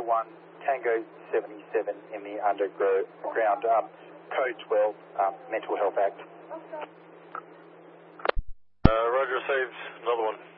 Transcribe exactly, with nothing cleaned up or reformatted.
one, Tango seventy-seven in the underground, um, Code twelve, um, Mental Health Act. Uh, Roger, received. Another one.